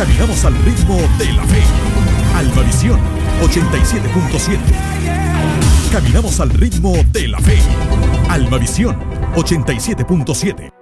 Caminamos al ritmo de la fe. Almavisión 87.7. Caminamos al ritmo de la fe. Almavisión 87.7.